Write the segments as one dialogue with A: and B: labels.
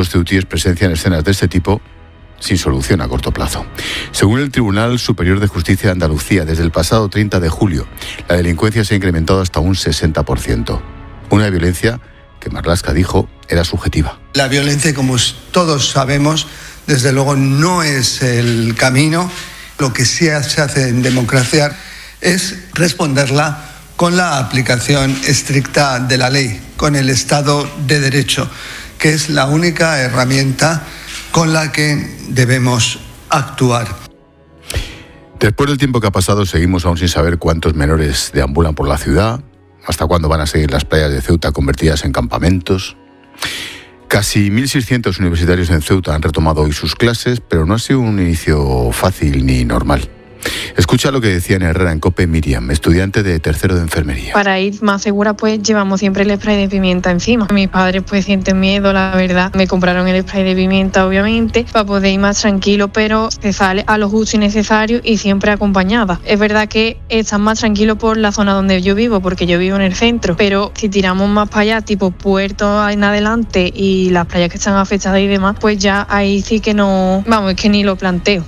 A: Muchos ceutíes presencian escenas de este tipo sin solución a corto plazo. Según el Tribunal Superior de Justicia de Andalucía, desde el pasado 30 de julio, la delincuencia se ha incrementado hasta un 60%. Una violencia que Marlaska dijo era subjetiva.
B: La violencia, como todos sabemos, desde luego no es el camino. Lo que sí se hace en democracia es responderla con la aplicación estricta de la ley, con el Estado de Derecho, que es la única herramienta con la que debemos actuar.
A: Después del tiempo que ha pasado, seguimos aún sin saber cuántos menores deambulan por la ciudad, hasta cuándo van a seguir las playas de Ceuta convertidas en campamentos. Casi 1.600 universitarios en Ceuta han retomado hoy sus clases, pero no ha sido un inicio fácil ni normal. Escucha lo que decía en Herrera en COPE Miriam, estudiante de tercero de enfermería.
C: Para ir más segura, pues llevamos siempre el spray de pimienta encima. Mis padres pues sienten miedo, la verdad. Me compraron el spray de pimienta, obviamente, para poder ir más tranquilo, pero se sale a lo justo y necesario y siempre acompañada. Es verdad que están más tranquilos por la zona donde yo vivo, porque yo vivo en el centro, pero si tiramos más para allá, tipo Puerto en adelante y las playas que están afectadas y demás, pues ya ahí sí que no, vamos, es que ni lo planteo.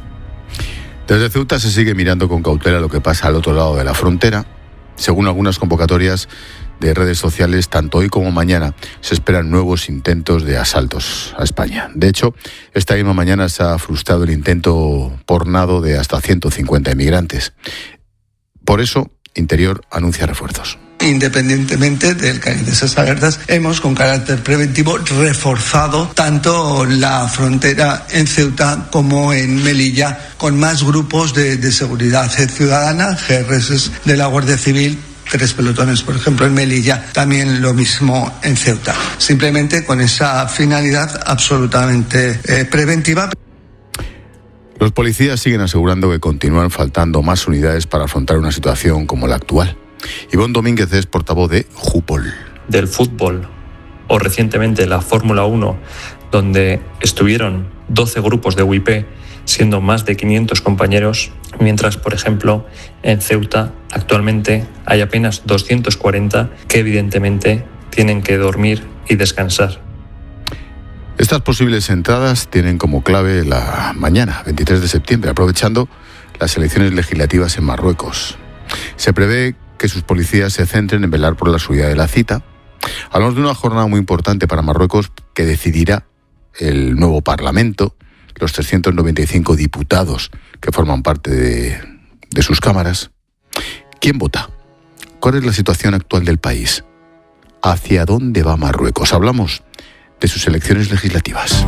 A: Desde Ceuta se sigue mirando con cautela lo que pasa al otro lado de la frontera. Según algunas convocatorias de redes sociales, tanto hoy como mañana se esperan nuevos intentos de asaltos a España. De hecho, esta misma mañana se ha frustrado el intento por nado de hasta 150 inmigrantes. Por eso, Interior anuncia refuerzos.
B: Independientemente del cariz de esas alertas, hemos con carácter preventivo reforzado tanto la frontera en Ceuta como en Melilla con más grupos de seguridad ciudadana, GRS de la Guardia Civil, 3 pelotones, por ejemplo, en Melilla, también lo mismo en Ceuta. Simplemente con esa finalidad absolutamente preventiva.
A: Los policías siguen asegurando que continúan faltando más unidades para afrontar una situación como la actual. Ivonne Domínguez es portavoz de Jupol.
D: Del fútbol o recientemente la Fórmula 1, donde estuvieron 12 grupos de UIP, siendo más de 500 compañeros, mientras, por ejemplo, en Ceuta actualmente hay apenas 240 que evidentemente tienen que dormir y descansar.
A: Estas posibles entradas tienen como clave la mañana, 23 de septiembre, aprovechando las elecciones legislativas en Marruecos. Se prevé que sus policías se centren en velar por la seguridad de la cita. Hablamos de una jornada muy importante para Marruecos que decidirá el nuevo Parlamento, los 395 diputados que forman parte de sus cámaras. ¿Quién vota? ¿Cuál es la situación actual del país? ¿Hacia dónde va Marruecos? Hablamos de sus elecciones legislativas.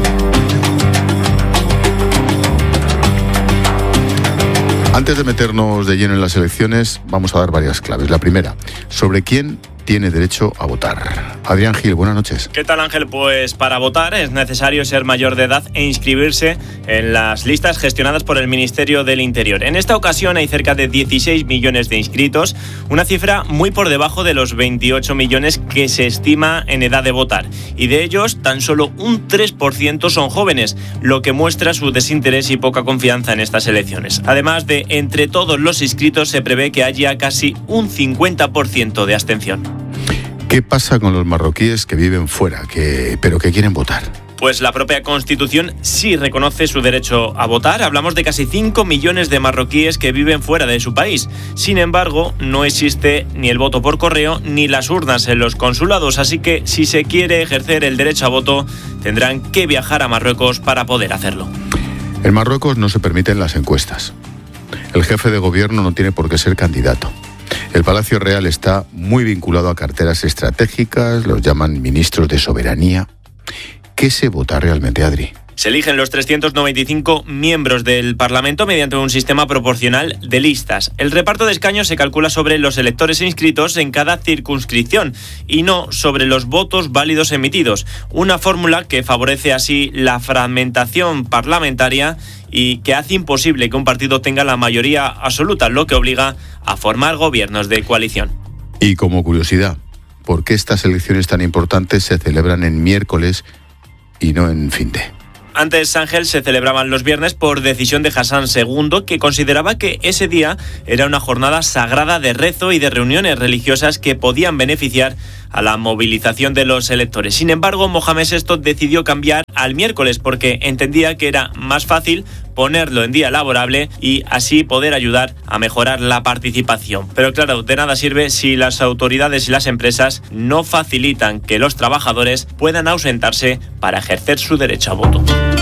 A: Antes de meternos de lleno en las elecciones, vamos a dar varias claves. La primera, sobre quién tiene derecho a votar. Adrián Gil, buenas noches.
E: ¿Qué tal, Ángel? Pues para votar es necesario ser mayor de edad e inscribirse en las listas gestionadas por el Ministerio del Interior. En esta ocasión hay cerca de 16 millones de inscritos, una cifra muy por debajo de los 28 millones que se estima en edad de votar. Y de ellos, tan solo un 3% son jóvenes, lo que muestra su desinterés y poca confianza en estas elecciones. Además de entre todos los inscritos, se prevé que haya casi un 50% de abstención.
A: ¿Qué pasa con los marroquíes que viven fuera, pero que quieren votar?
E: Pues la propia Constitución sí reconoce su derecho a votar. Hablamos de casi 5 millones de marroquíes que viven fuera de su país. Sin embargo, no existe ni el voto por correo ni las urnas en los consulados. Así que si se quiere ejercer el derecho a voto, tendrán que viajar a Marruecos para poder hacerlo.
A: En Marruecos no se permiten las encuestas. El jefe de gobierno no tiene por qué ser candidato. El Palacio Real está muy vinculado a carteras estratégicas, los llaman ministros de soberanía. ¿Qué se vota realmente, Adri?
E: Se eligen los 395 miembros del Parlamento mediante un sistema proporcional de listas. El reparto de escaños se calcula sobre los electores inscritos en cada circunscripción y no sobre los votos válidos emitidos. Una fórmula que favorece así la fragmentación parlamentaria y que hace imposible que un partido tenga la mayoría absoluta, lo que obliga a formar gobiernos de coalición.
A: Y como curiosidad, ¿por qué estas elecciones tan importantes se celebran en miércoles y no en fin de?
E: Antes, Ángel, se celebraban los viernes por decisión de Hassan II, que consideraba que ese día era una jornada sagrada de rezo y de reuniones religiosas que podían beneficiar a la movilización de los electores. Sin embargo, Mohamed VI decidió cambiar al miércoles porque entendía que era más fácil ponerlo en día laborable y así poder ayudar a mejorar la participación. Pero claro, de nada sirve si las autoridades y las empresas no facilitan que los trabajadores puedan ausentarse para ejercer su derecho a voto.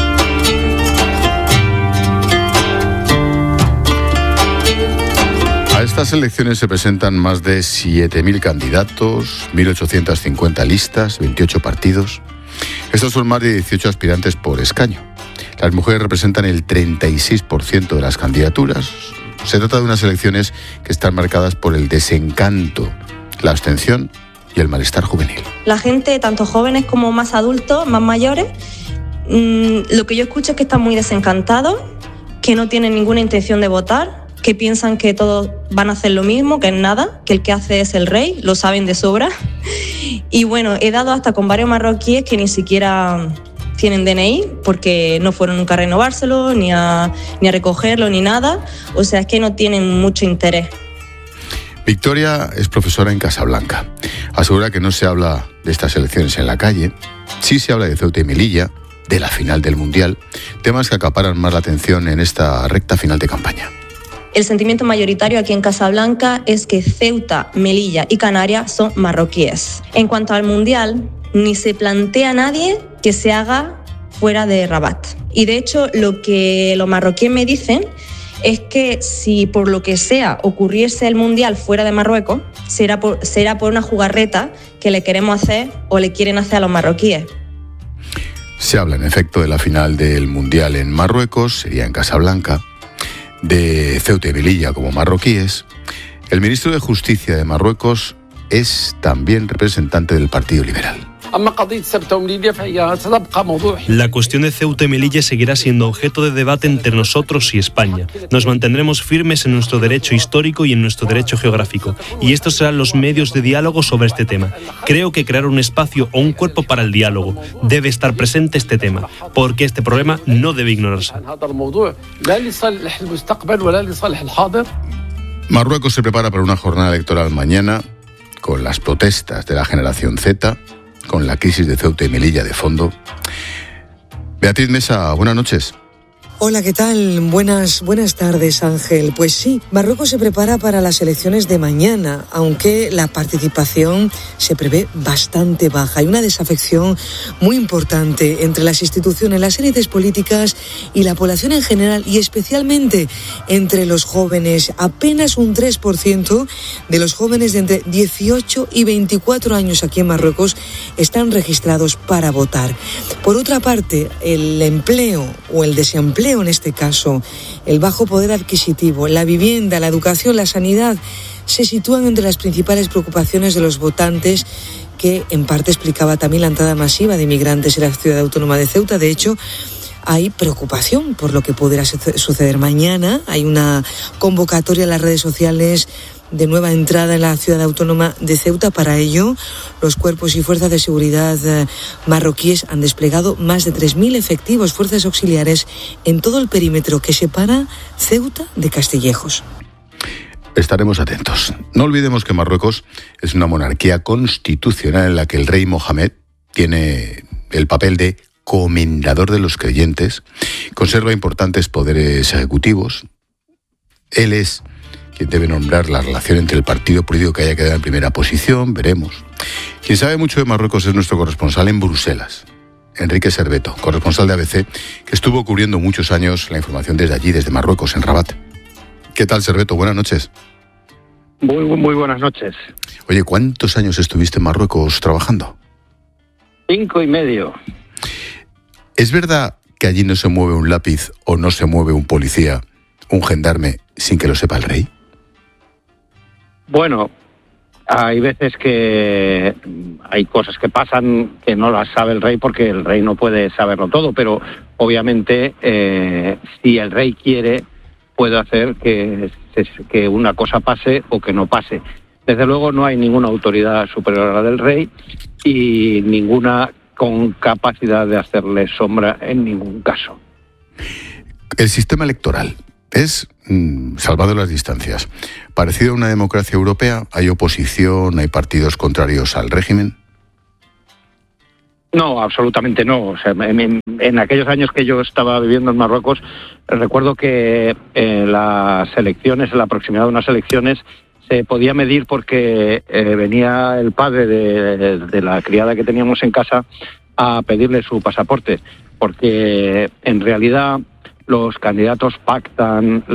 A: A estas elecciones se presentan más de 7.000 candidatos, 1.850 listas, 28 partidos. Estos son más de 18 aspirantes por escaño. Las mujeres representan el 36% de las candidaturas. Se trata de unas elecciones que están marcadas por el desencanto, la abstención y el malestar juvenil.
F: La gente, tanto jóvenes como más adultos, más mayores, lo que yo escucho es que están muy desencantados, que no tienen ninguna intención de votar, que piensan que todos van a hacer lo mismo, que es nada, que el que hace es el rey, lo saben de sobra. Y bueno, he dado hasta con varios marroquíes que ni siquiera tienen DNI porque no fueron nunca a renovárselo, ni a recogerlo, ni nada. O sea, es que no tienen mucho interés.
A: Victoria es profesora en Casablanca. Asegura que no se habla de estas elecciones en la calle. Sí se habla de Ceuta y Melilla, de la final del Mundial, temas que acaparan más la atención en esta recta final de campaña.
F: El sentimiento mayoritario aquí en Casablanca es que Ceuta, Melilla y Canarias son marroquíes. En cuanto al Mundial, ni se plantea nadie que se haga fuera de Rabat. Y de hecho, lo que los marroquíes me dicen es que si por lo que sea ocurriese el Mundial fuera de Marruecos, será por una jugarreta que le queremos hacer o le quieren hacer a los marroquíes.
A: Se habla, en efecto, de la final del Mundial en Marruecos, sería en Casablanca, de Ceuta y Melilla como marroquíes. El ministro de Justicia de Marruecos es también representante del Partido Liberal.
G: La cuestión de Ceuta y Melilla seguirá siendo objeto de debate entre nosotros y España. Nos mantendremos firmes en nuestro derecho histórico y en nuestro derecho geográfico. Y estos serán los medios de diálogo sobre este tema. Creo que crear un espacio o un cuerpo para el diálogo debe estar presente este tema, porque este problema no debe ignorarse.
A: Marruecos se prepara para una jornada electoral mañana, con las protestas de la generación Z, con la crisis de Ceuta y Melilla de fondo. Beatriz Mesa, buenas noches.
H: Hola, ¿qué tal? Buenas tardes, Ángel. Pues sí, Marruecos se prepara para las elecciones de mañana, aunque la participación se prevé bastante baja. Hay una desafección muy importante entre las instituciones, las élites políticas y la población en general, y especialmente entre los jóvenes. Apenas un 3% de los jóvenes de entre 18 y 24 años aquí en Marruecos están registrados para votar. Por otra parte, el empleo o el desempleo, en este caso, el bajo poder adquisitivo, la vivienda, la educación, la sanidad, se sitúan entre las principales preocupaciones de los votantes, que en parte explicaba también la entrada masiva de inmigrantes en la ciudad autónoma de Ceuta. De hecho, hay preocupación por lo que podrá suceder mañana. Hay una convocatoria en las redes sociales de nueva entrada en la ciudad autónoma de Ceuta. Para ello, los cuerpos y fuerzas de seguridad marroquíes han desplegado más de 3.000 efectivos, fuerzas auxiliares, en todo el perímetro que separa Ceuta de Castillejos.
A: Estaremos atentos. No olvidemos que Marruecos es una monarquía constitucional en la que el rey Mohamed tiene el papel de comendador de los creyentes, conserva importantes poderes ejecutivos. Él es quien debe nombrar la relación entre el partido político que haya quedado en primera posición, veremos. Quien sabe mucho de Marruecos es nuestro corresponsal en Bruselas, Enrique Serveto, corresponsal de ABC, que estuvo cubriendo muchos años la información desde allí, desde Marruecos, en Rabat. ¿Qué tal, Serveto? Buenas noches.
I: Muy buenas noches.
A: Oye, ¿cuántos años estuviste en Marruecos trabajando?
I: 5 y medio.
A: ¿Es verdad que allí no se mueve un lápiz o no se mueve un policía, un gendarme, sin que lo sepa el rey?
I: Bueno, hay veces que hay cosas que pasan que no las sabe el rey porque el rey no puede saberlo todo, pero obviamente si el rey quiere puede hacer que una cosa pase o que no pase. Desde luego no hay ninguna autoridad superior a la del rey y ninguna con capacidad de hacerle sombra en ningún caso.
A: El sistema electoral es, salvado las distancias, parecido a una democracia europea. ¿Hay oposición, hay partidos contrarios al régimen?
I: No, absolutamente no. O sea, en aquellos años que yo estaba viviendo en Marruecos, recuerdo que las elecciones, en la proximidad de unas elecciones, se podía medir porque venía el padre de la criada que teníamos en casa a pedirle su pasaporte, porque en realidad los candidatos pactan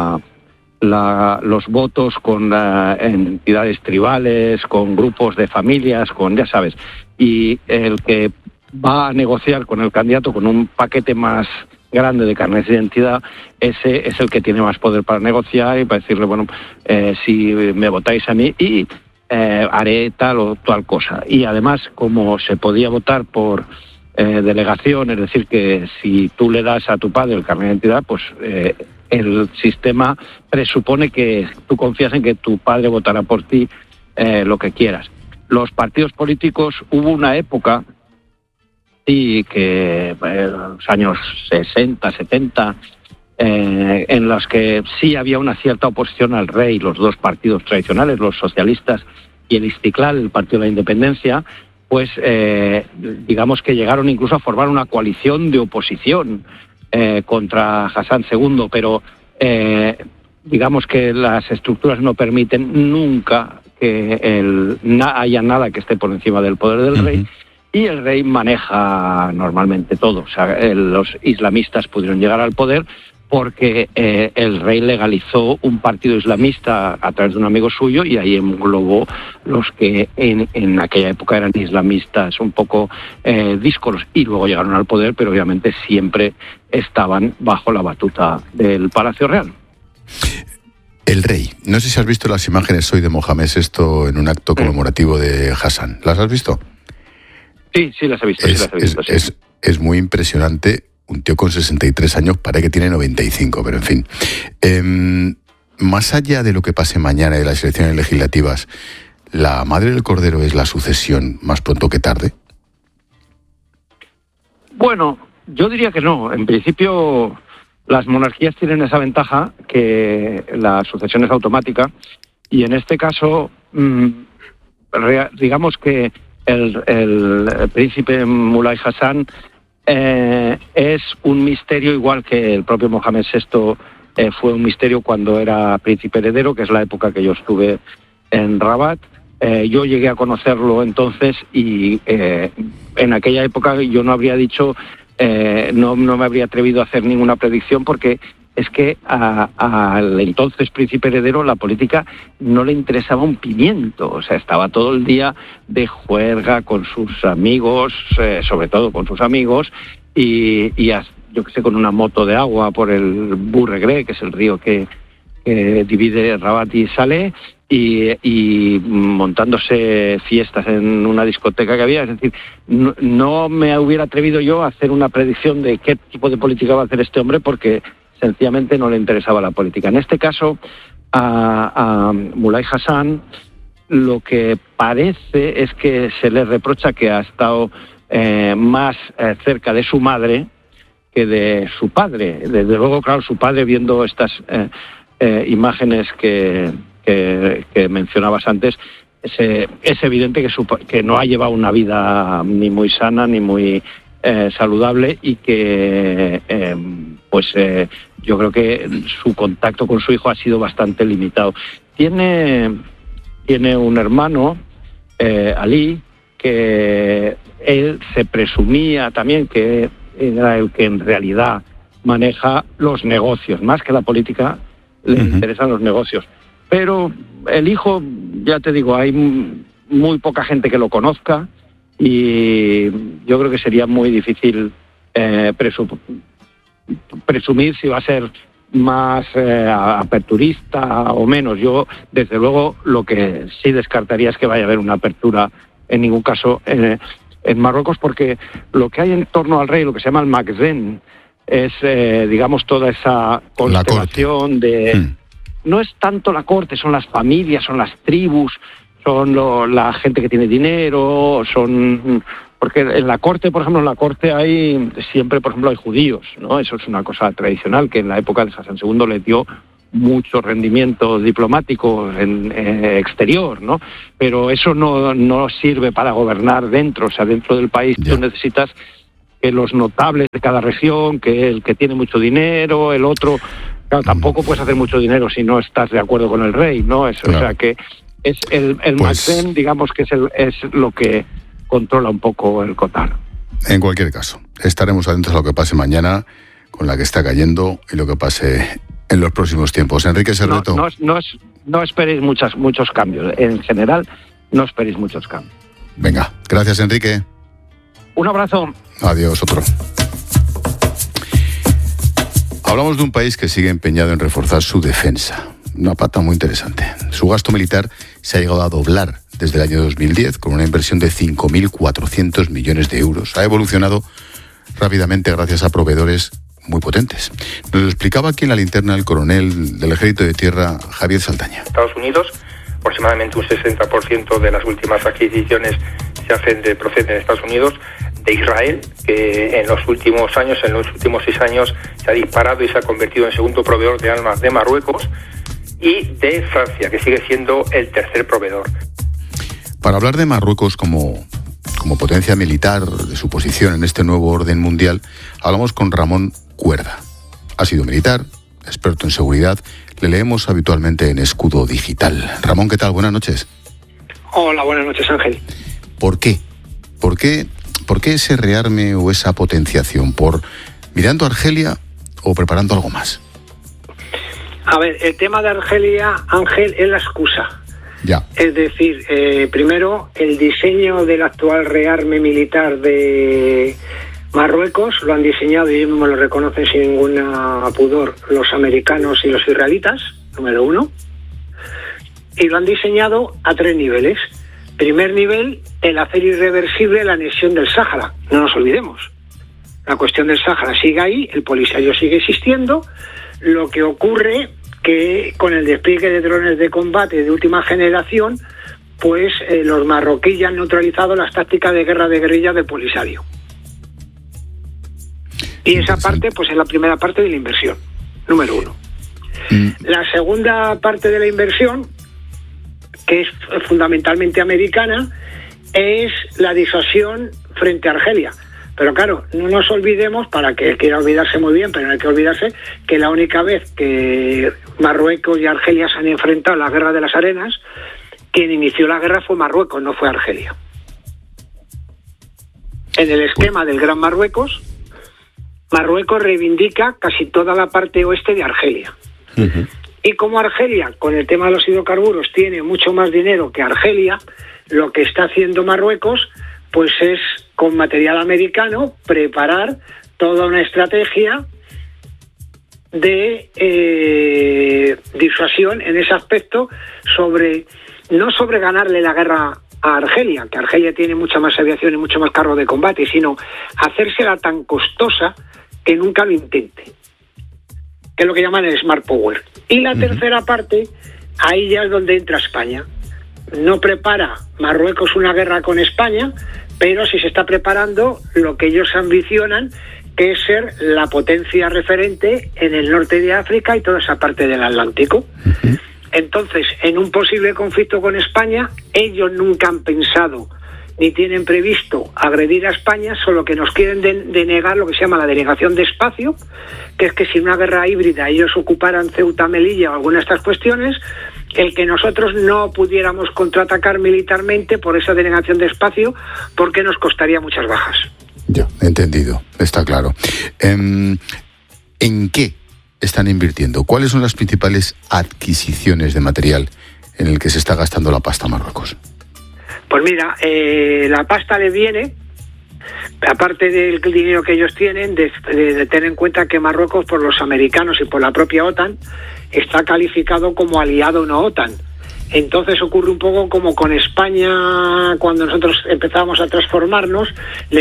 I: los votos con entidades tribales, con grupos de familias, con, ya sabes, y el que va a negociar con el candidato con un paquete más grande de carnet de identidad, ese es el que tiene más poder para negociar y para decirle, bueno, si me votáis a mí y haré tal o tal cosa. Y además, como se podía votar por delegación, es decir, que si tú le das a tu padre el carnet de identidad, pues el sistema presupone que tú confías en que tu padre votará por ti lo que quieras. Los partidos políticos, hubo una época, sí, que en los años 60, 70, en los que sí había una cierta oposición al rey, los dos partidos tradicionales, los socialistas y el Istiklal, el Partido de la Independencia, pues digamos que llegaron incluso a formar una coalición de oposición contra Hassan II, pero digamos que las estructuras no permiten nunca que haya nada que esté por encima del poder del rey, y el rey maneja normalmente todo. O sea, los islamistas pudieron llegar al poder porque el rey legalizó un partido islamista a través de un amigo suyo, y ahí englobó los que en aquella época eran islamistas un poco díscolos, y luego llegaron al poder, pero obviamente siempre estaban bajo la batuta del Palacio Real.
A: El rey. No sé si has visto las imágenes hoy de Mohamed VI en un acto conmemorativo de Hassan. ¿Las has visto?
I: Sí, las he visto.
A: Es muy impresionante. Un tío con 63 años, parece que tiene 95, pero en fin. Más allá de lo que pase mañana de las elecciones legislativas, ¿la Madre del Cordero es la sucesión más pronto que tarde?
I: Bueno, yo diría que no. En principio, las monarquías tienen esa ventaja, que la sucesión es automática, y en este caso, digamos que el príncipe Mulay Hassan es un misterio, igual que el propio Mohamed VI fue un misterio cuando era príncipe heredero, que es la época que yo estuve en Rabat. Yo llegué a conocerlo entonces, y en aquella época yo no habría dicho, no me habría atrevido a hacer ninguna predicción, porque es que al entonces príncipe heredero la política no le interesaba un pimiento. O sea, estaba todo el día de juerga con sus amigos, sobre todo con sus amigos, y yo qué sé, con una moto de agua por el Bourregré, que es el río que divide Rabat y Salé, y montándose fiestas en una discoteca que había. Es decir, no me hubiera atrevido yo a hacer una predicción de qué tipo de política va a hacer este hombre, porque sencillamente no le interesaba la política. En este caso, a Mulay Hassan lo que parece es que se le reprocha que ha estado más cerca de su madre que de su padre. Desde luego, claro, su padre, viendo estas imágenes que mencionabas antes, es evidente que no ha llevado una vida ni muy sana ni muy saludable, y que yo creo que su contacto con su hijo ha sido bastante limitado. Tiene un hermano, Ali, que él se presumía también que era el que en realidad maneja los negocios, más que la política, le interesan los negocios. Pero el hijo, ya te digo, hay muy poca gente que lo conozca, y yo creo que sería muy difícil presumir si va a ser más aperturista o menos. Yo, desde luego, lo que sí descartaría es que vaya a haber una apertura en ningún caso en Marruecos, porque lo que hay en torno al rey, lo que se llama el Magzen, es, digamos, toda esa constelación de... No es tanto la corte, son las familias, son las tribus, son la gente que tiene dinero, son porque en la corte, por ejemplo, hay siempre, por ejemplo, hay judíos, ¿no? Eso es una cosa tradicional que en la época de San II le dio mucho rendimiento diplomático en exterior, ¿no? Pero eso no sirve para gobernar dentro, o sea, dentro del país tú necesitas que los notables de cada región, que el que tiene mucho dinero, el otro, claro, tampoco puedes hacer mucho dinero si no estás de acuerdo con el rey, ¿no? Eso, claro. O sea, que es el Macén, digamos que es lo que controla un poco el Cotar.
A: En cualquier caso, estaremos atentos a lo que pase mañana con la que está cayendo y lo que pase en los próximos tiempos. Enrique Serreto.
I: No esperéis muchos cambios. En general, no esperéis muchos cambios.
A: Venga, gracias, Enrique.
I: Un abrazo.
A: Adiós, otro. Hablamos de un país que sigue empeñado en reforzar su defensa. Una pata muy interesante. Su gasto militar se ha llegado a doblar desde el año 2010 con una inversión de 5.400 millones de euros. Ha evolucionado rápidamente gracias a proveedores muy potentes. Nos lo explicaba aquí en la linterna el coronel del Ejército de Tierra, Javier Saldaña.
J: Estados Unidos, aproximadamente un 60% de las últimas adquisiciones proceden de Estados Unidos, de Israel, que en los últimos 6 años, se ha disparado y se ha convertido en segundo proveedor de armas de Marruecos, y de Francia, que sigue siendo el tercer proveedor.
A: Para hablar de Marruecos como potencia militar, de su posición en este nuevo orden mundial, hablamos con Ramón Cuerda. Ha sido militar, experto en seguridad, le leemos habitualmente en Escudo Digital. Ramón, ¿qué tal? Buenas noches.
K: Hola, buenas noches, Ángel.
A: ¿Por qué? ¿Por qué ese rearme o esa potenciación? ¿Por mirando a Argelia o preparando algo más?
K: A ver, el tema de Argelia, Ángel, es la excusa.
A: Ya.
K: Es decir, primero, el diseño del actual rearme militar de Marruecos lo han diseñado, y ellos mismos lo reconocen sin ningún pudor, los americanos y los israelitas, número uno. Y lo han diseñado a 3 niveles. Primer nivel, el hacer irreversible la anexión del Sáhara. No nos olvidemos. La cuestión del Sáhara sigue ahí, el Polisario sigue existiendo. Lo que ocurre que con el despliegue de drones de combate de última generación, pues los marroquíes ya han neutralizado las tácticas de guerra de guerrilla del Polisario. Y esa parte, pues es la primera parte de la inversión, número uno. La segunda parte de la inversión, que es fundamentalmente americana, es la disuasión frente a Argelia. Pero claro, no nos olvidemos, para que quiera olvidarse muy bien, pero no hay que olvidarse, que la única vez que Marruecos y Argelia se han enfrentado en la Guerra de las Arenas, quien inició la guerra fue Marruecos, no fue Argelia. En el esquema del Gran Marruecos, Marruecos reivindica casi toda la parte oeste de Argelia. Uh-huh. Y como Argelia, con el tema de los hidrocarburos, tiene mucho más dinero que Argelia, lo que está haciendo Marruecos, pues es, con material americano, preparar toda una estrategia de disuasión en ese aspecto, no sobre ganarle la guerra a Argelia, que Argelia tiene mucha más aviación y mucho más carros de combate, sino hacérsela tan costosa que nunca lo intente, que es lo que llaman el Smart Power. Y la tercera parte, ahí ya es donde entra España. No prepara Marruecos una guerra con España, pero sí se está preparando lo que ellos ambicionan, que es ser la potencia referente en el norte de África y toda esa parte del Atlántico. Uh-huh. Entonces, en un posible conflicto con España, ellos nunca han pensado ni tienen previsto agredir a España, solo que nos quieren denegar lo que se llama la denegación de espacio, que es que si una guerra híbrida ellos ocuparan Ceuta, Melilla o alguna de estas cuestiones, el que nosotros no pudiéramos contraatacar militarmente por esa denegación de espacio, porque nos costaría muchas bajas.
A: Ya, entendido, está claro. ¿En qué están invirtiendo? ¿Cuáles son las principales adquisiciones de material en el que se está gastando la pasta a Marruecos?
K: Pues mira, la pasta le viene, aparte del dinero que ellos tienen, de tener en cuenta que Marruecos, por los americanos y por la propia OTAN, está calificado como aliado no OTAN. Entonces ocurre un poco como con España, cuando nosotros empezábamos a transformarnos,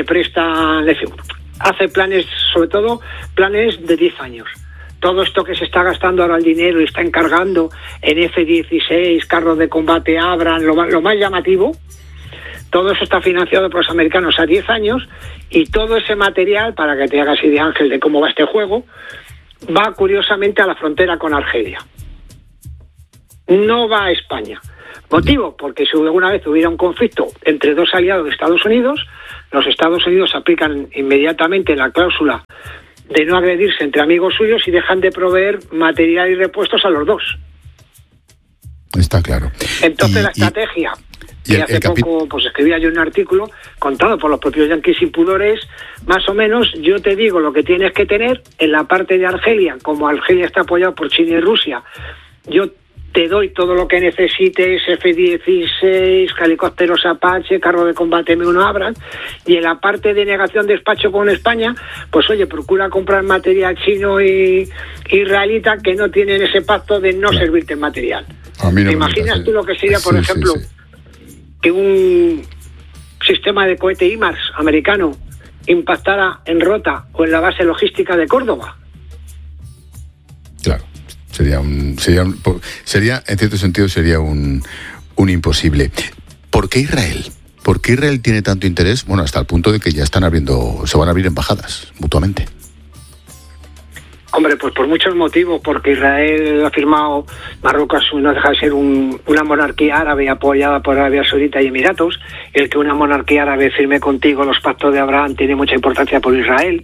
K: hace planes, sobre todo planes de 10 años. Todo esto que se está gastando ahora el dinero y está encargando en F-16, carros de combate Abrams, lo más llamativo, Todo eso está financiado por los americanos a 10 años y todo ese material, para que te hagas idea, Ángel, de cómo va este juego, va curiosamente a la frontera con Argelia. No va a España. ¿Motivo? Porque si alguna vez hubiera un conflicto entre dos aliados de Estados Unidos, los Estados Unidos aplican inmediatamente la cláusula de no agredirse entre amigos suyos y dejan de proveer material y repuestos a los dos.
A: Está claro.
K: Entonces la estrategia, que hace poco pues escribía yo un artículo contado por los propios yanquis impudores, más o menos yo te digo lo que tienes que tener en la parte de Argelia, como Argelia está apoyado por China y Rusia, yo te doy todo lo que necesites, F-16, helicópteros Apache, carro de combate M1 Abrams, y en la parte de negación de despacho con España, pues oye, procura comprar material chino y israelita que no tienen ese pacto de no servirte en material. ¿Te imaginas tú lo que sería, por ejemplo, que un sistema de cohete HIMARS americano impactara en Rota o en la base logística de Córdoba?
A: Claro. Sería, en cierto sentido, sería un imposible. ¿Por qué Israel? ¿Por qué Israel tiene tanto interés? Bueno, hasta el punto de que ya se van a abrir embajadas mutuamente.
K: Hombre, pues por muchos motivos, porque Israel ha firmado, Marruecos no deja de ser una monarquía árabe apoyada por Arabia Saudita y Emiratos. El que una monarquía árabe firme contigo los pactos de Abraham tiene mucha importancia por Israel.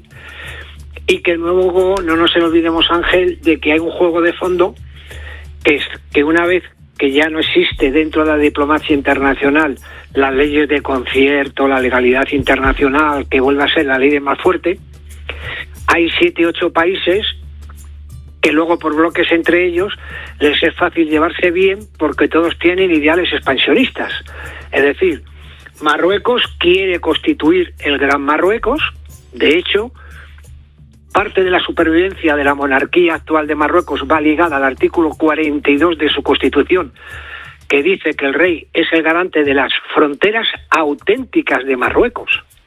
K: Y que luego no nos olvidemos, Ángel, de que hay un juego de fondo, que es que una vez que ya no existe dentro de la diplomacia internacional las leyes de concierto, la legalidad internacional, que vuelve a ser la ley más fuerte, hay 7 u 8 países que luego por bloques entre ellos les es fácil llevarse bien porque todos tienen ideales expansionistas. Es decir, Marruecos quiere constituir el Gran Marruecos. De hecho, parte de la supervivencia de la monarquía actual de Marruecos va ligada al artículo 42 de su Constitución, que dice que el rey es el garante de las fronteras auténticas de Marruecos.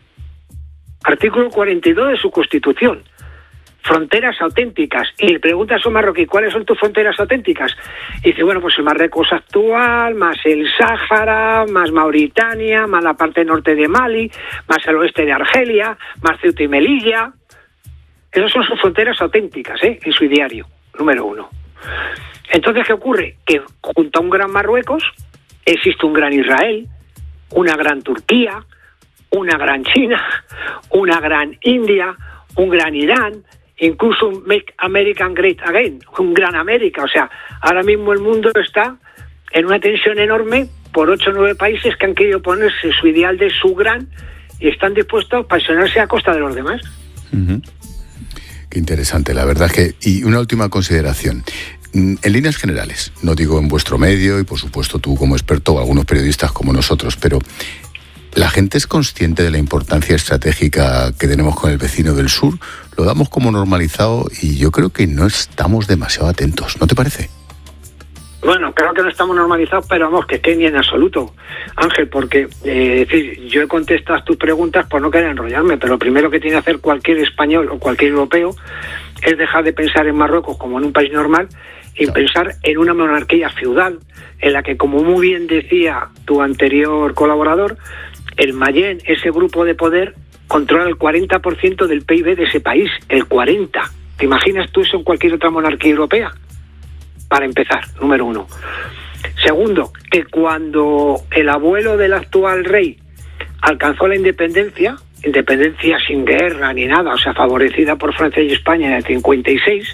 K: Artículo 42 de su Constitución. Fronteras auténticas. Y le preguntas a un marroquí, ¿cuáles son tus fronteras auténticas? Y dice, bueno, pues el Marruecos actual, más el Sáhara, más Mauritania, más la parte norte de Mali, más el oeste de Argelia, más Ceuta y Melilla. Esas son sus fronteras auténticas, en su ideario, número 1. Entonces, ¿qué ocurre? Que junto a un gran Marruecos existe un gran Israel, una gran Turquía, una gran China, una gran India, un gran Irán, incluso un Make America Great Again, un gran América. O sea, ahora mismo el mundo está en una tensión enorme por 8 o 9 países que han querido ponerse su ideal de su gran y están dispuestos a apasionarse a costa de los demás.
A: Uh-huh. Qué interesante, la verdad que... Y una última consideración. En líneas generales, no digo en vuestro medio y por supuesto tú como experto o algunos periodistas como nosotros, pero ¿la gente es consciente de la importancia estratégica que tenemos con el vecino del sur? Lo damos como normalizado y yo creo que no estamos demasiado atentos, ¿no te parece?
K: Bueno, creo que no estamos normalizados, pero vamos, que ni en absoluto, Ángel, porque decir, yo he contestado tus preguntas por no querer enrollarme, pero lo primero que tiene que hacer cualquier español o cualquier europeo es dejar de pensar en Marruecos como en un país normal y pensar en una monarquía feudal, en la que, como muy bien decía tu anterior colaborador, el Mayén, ese grupo de poder, controla el 40% del PIB de ese país, el 40%. ¿Te imaginas tú eso en cualquier otra monarquía europea? Para empezar, número 1. Segundo, que cuando el abuelo del actual rey alcanzó la independencia sin guerra ni nada, o sea, favorecida por Francia y España en el 56,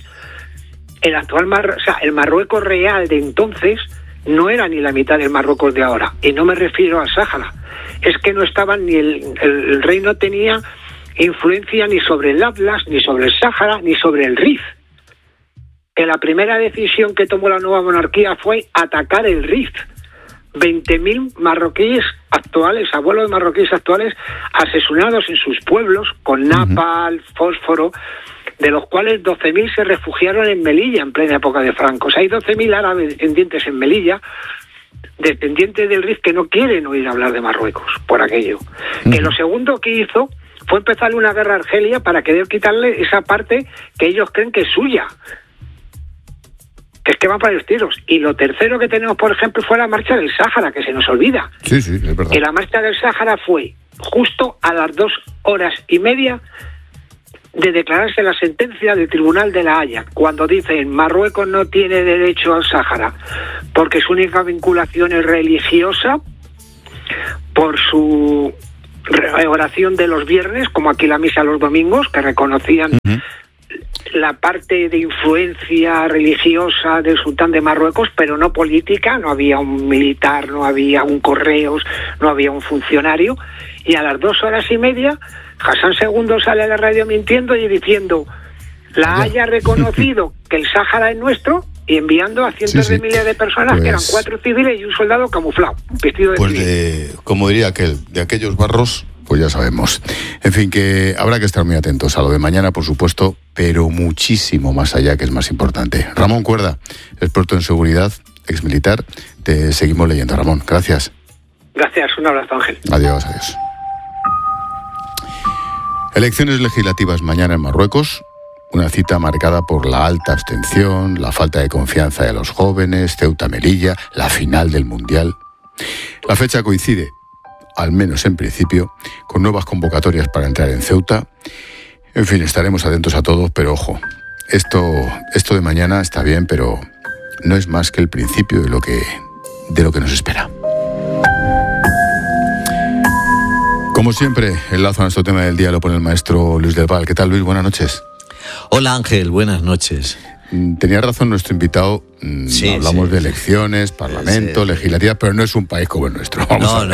K: el actual el Marruecos real de entonces no era ni la mitad del Marruecos de ahora, y no me refiero al Sáhara, es que no estaban ni el rey no tenía influencia ni sobre el Atlas, ni sobre el Sáhara, ni sobre el Rif. Que la primera decisión que tomó la nueva monarquía fue atacar el Rif. 20.000 marroquíes actuales, abuelos de marroquíes actuales, asesinados en sus pueblos con napalm, fósforo, de los cuales 12.000 se refugiaron en Melilla en plena época de Franco. O sea, hay 12.000 árabes descendientes en Melilla, descendientes del Rif, que no quieren oír hablar de Marruecos por aquello. Que lo segundo que hizo fue empezarle una guerra a Argelia para querer quitarle esa parte que ellos creen que es suya. que es que van para los tiros. Y lo tercero que tenemos, por ejemplo, fue la marcha del Sáhara, que se nos olvida.
A: Sí, es verdad.
K: Que la marcha del Sáhara fue justo a las 2:30 de declararse la sentencia del Tribunal de la Haya, cuando dicen Marruecos no tiene derecho al Sáhara porque su única vinculación es religiosa, por su oración de los viernes, como aquí la misa los domingos, que reconocían la parte de influencia religiosa del sultán de Marruecos, pero no política. No había un militar, no había un correos, no había un funcionario. Y a las 2:30 Hassan II sale a la radio mintiendo y diciendo la Haya reconocido que el Sáhara es nuestro, y enviando a cientos de miles de personas, que eran 4 civiles y un soldado camuflado, vestido de civil.
A: Como diría aquel, de aquellos barros, pues ya sabemos. En fin, que habrá que estar muy atentos a lo de mañana, por supuesto, pero muchísimo más allá, que es más importante. Ramón Cuerda, experto en seguridad, exmilitar, te seguimos leyendo. Ramón, gracias.
K: Gracias, un abrazo, Ángel.
A: Adiós. Elecciones legislativas mañana en Marruecos. Una cita marcada por la alta abstención, la falta de confianza de los jóvenes, Ceuta-Melilla, la final del Mundial. La fecha coincide, al menos en principio, con nuevas convocatorias para entrar en Ceuta. En fin, estaremos atentos a todos, pero ojo, esto de mañana está bien, pero no es más que el principio de lo que nos espera. Como siempre, el lazo a nuestro tema del día lo pone el maestro Luis del Val. ¿Qué tal, Luis? Buenas noches.
L: Hola, Ángel, buenas noches.
A: Tenía razón nuestro invitado, hablamos de elecciones, parlamento, legislativa, pero no es un país como el nuestro.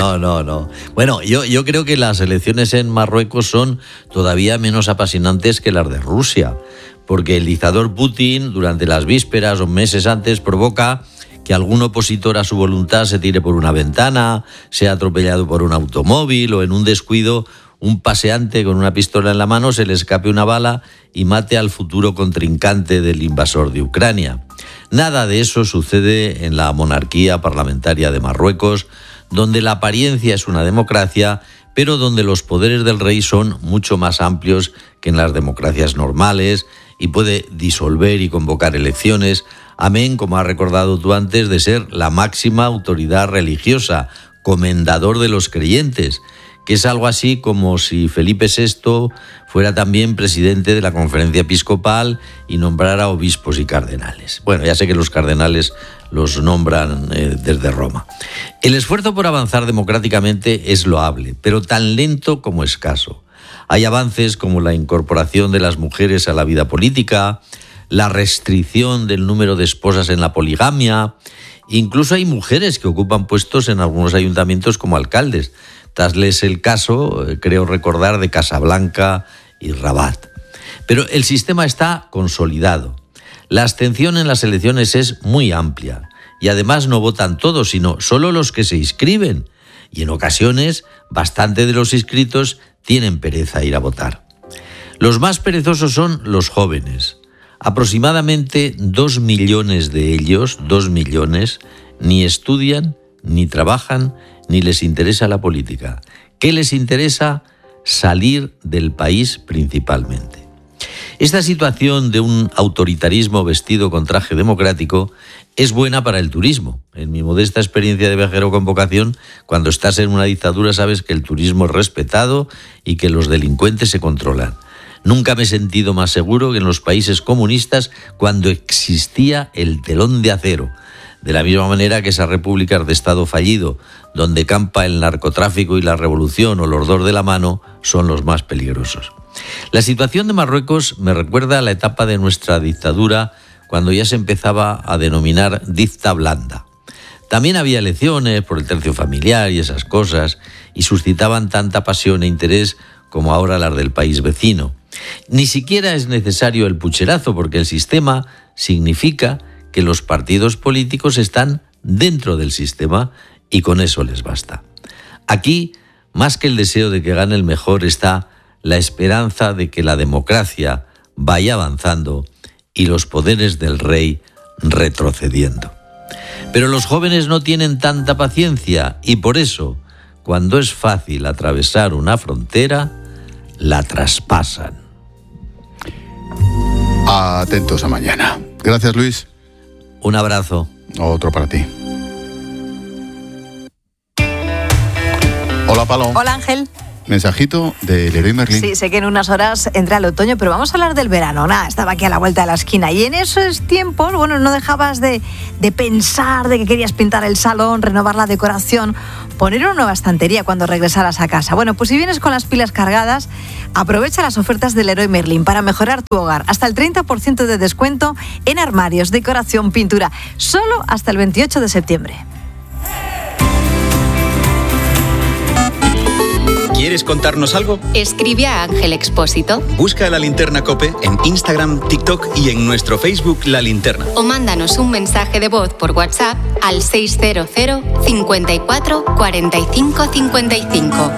L: No. Bueno, yo creo que las elecciones en Marruecos son todavía menos apasionantes que las de Rusia, porque el dictador Putin, durante las vísperas o meses antes, provoca que algún opositor a su voluntad se tire por una ventana, sea atropellado por un automóvil o en un descuido un paseante con una pistola en la mano se le escape una bala y mate al futuro contrincante del invasor de Ucrania. Nada de eso sucede en la monarquía parlamentaria de Marruecos, donde la apariencia es una democracia, pero donde los poderes del rey son mucho más amplios que en las democracias normales y puede disolver y convocar elecciones, amén, como has recordado tú antes, de ser la máxima autoridad religiosa, comendador de los creyentes, que es algo así como si Felipe VI fuera también presidente de la Conferencia Episcopal y nombrara obispos y cardenales. Bueno, ya sé que los cardenales los nombran desde Roma. El esfuerzo por avanzar democráticamente es loable, pero tan lento como escaso. Hay avances como la incorporación de las mujeres a la vida política, la restricción del número de esposas en la poligamia. Incluso hay mujeres que ocupan puestos en algunos ayuntamientos como alcaldes. Tal es el caso, creo recordar, de Casablanca y Rabat. Pero el sistema está consolidado. La abstención en las elecciones es muy amplia y además no votan todos, sino solo los que se inscriben. Y en ocasiones, bastante de los inscritos tienen pereza a ir a votar. Los más perezosos son los jóvenes. Aproximadamente 2 millones de ellos, 2 millones, ni estudian, ni trabajan, ni les interesa la política. ¿Qué les interesa? Salir del país principalmente. Esta situación de un autoritarismo vestido con traje democrático es buena para el turismo. En mi modesta experiencia de viajero con vocación, cuando estás en una dictadura sabes que el turismo es respetado y que los delincuentes se controlan. Nunca me he sentido más seguro que en los países comunistas cuando existía el telón de acero. De la misma manera que esas repúblicas de Estado fallido, donde campa el narcotráfico y la revolución o los dos de la mano, son los más peligrosos. La situación de Marruecos me recuerda a la etapa de nuestra dictadura, cuando ya se empezaba a denominar dicta blanda. También había elecciones por el tercio familiar y esas cosas, y suscitaban tanta pasión e interés como ahora las del país vecino. Ni siquiera es necesario el pucherazo, porque el sistema significa que los partidos políticos están dentro del sistema y con eso les basta. Aquí, más que el deseo de que gane el mejor, está la esperanza de que la democracia vaya avanzando y los poderes del rey retrocediendo. Pero los jóvenes no tienen tanta paciencia y por eso, cuando es fácil atravesar una frontera, la traspasan.
A: Atentos a mañana. Gracias, Luis.
L: Un abrazo.
A: Otro para ti. Hola, Palo.
M: Hola, Ángel.
A: Mensajito de Leroy Merlin.
M: Sí, sé que en unas horas entra el otoño, pero vamos a hablar del verano. Nada, estaba aquí a la vuelta de la esquina y en esos tiempos, bueno, no dejabas de pensar de que querías pintar el salón, renovar la decoración, poner una nueva estantería cuando regresaras a casa. Bueno, pues si vienes con las pilas cargadas, aprovecha las ofertas del Leroy Merlin para mejorar tu hogar. Hasta el 30% de descuento en armarios, decoración, pintura, solo hasta el 28 de septiembre.
N: ¿Quieres contarnos algo?
O: Escribe a Ángel Expósito.
N: Busca La Linterna COPE en Instagram, TikTok y en nuestro Facebook La Linterna.
O: O mándanos un mensaje de voz por WhatsApp al 600 54 45 55.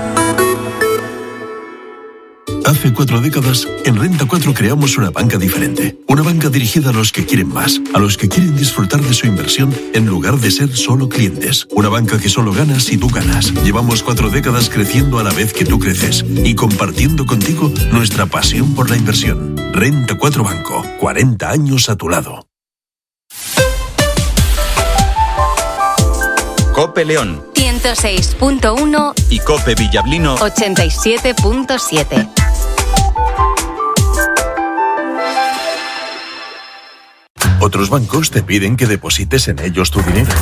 P: Hace 4 décadas, en Renta 4 creamos una banca diferente. Una banca dirigida a los que quieren más, a los que quieren disfrutar de su inversión en lugar de ser solo clientes. Una banca que solo gana si tú ganas. Llevamos 4 décadas creciendo a la vez que tú creces y compartiendo contigo nuestra pasión por la inversión. Renta 4 Banco, 40 años a tu lado.
N: COPE León
O: 106.1
N: y COPE Villablino
O: 87.7.
P: Otros bancos te piden que deposites en ellos tu dinero.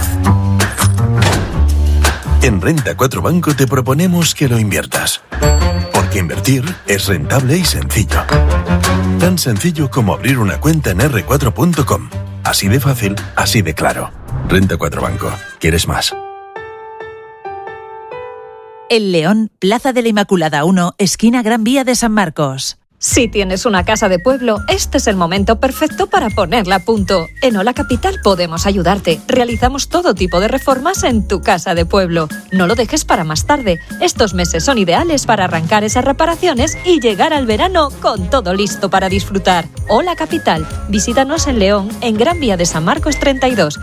P: En Renta 4 Banco te proponemos que lo inviertas. Porque invertir es rentable y sencillo. Tan sencillo como abrir una cuenta en r4.com. Así de fácil, así de claro. Renta 4 Banco. ¿Quieres más?
Q: El León, Plaza de la Inmaculada 1, esquina Gran Vía de San Marcos.
R: Si tienes una casa de pueblo, este es el momento perfecto para ponerla a punto. En Hola Capital podemos ayudarte. Realizamos todo tipo de reformas en tu casa de pueblo. No lo dejes para más tarde. Estos meses son ideales para arrancar esas reparaciones y llegar al verano con todo listo para disfrutar. Hola Capital. Visítanos en León, en Gran Vía de San Marcos 32.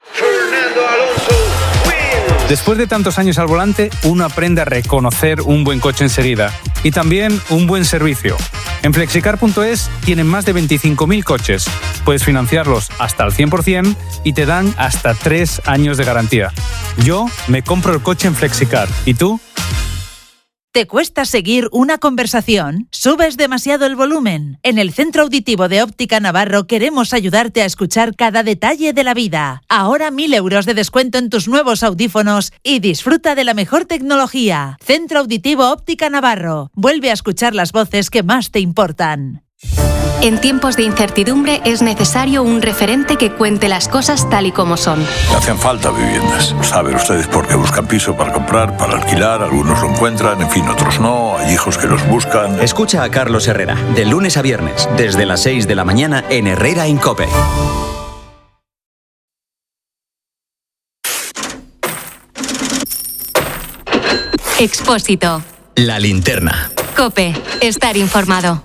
S: Después de tantos años al volante, uno aprende a reconocer un buen coche enseguida y también un buen servicio. En Flexicar.es tienen más de 25.000 coches. Puedes financiarlos hasta el 100% y te dan hasta 3 años de garantía. Yo me compro el coche en Flexicar. ¿Y tú?
Q: ¿Te cuesta seguir una conversación? ¿Subes demasiado el volumen? En el Centro Auditivo de Óptica Navarro queremos ayudarte a escuchar cada detalle de la vida. Ahora 1.000 euros de descuento en tus nuevos audífonos y disfruta de la mejor tecnología. Centro Auditivo Óptica Navarro. Vuelve a escuchar las voces que más te importan.
O: En tiempos de incertidumbre es necesario un referente que cuente las cosas tal y como son.
T: Hacen falta viviendas. Saben ustedes por qué buscan piso para comprar, para alquilar, algunos lo encuentran, en fin, otros no, hay hijos que los buscan.
U: Escucha a Carlos Herrera, de lunes a viernes, desde las 6 de la mañana en Herrera en COPE.
O: Expósito.
N: La Linterna.
O: COPE. Estar informado.